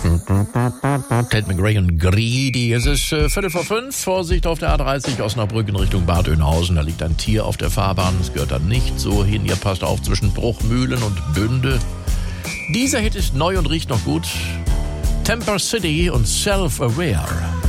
Ted McRae und Greedy. Es ist 4:45. Vorsicht auf der A30 Osnabrück in Richtung Bad Oeynhausen. Da liegt ein Tier auf der Fahrbahn. Es gehört da nicht so hin. Ihr passt auf zwischen Bruchmühlen und Bünde. Dieser Hit ist neu und riecht noch gut. Temper City und Self-Aware.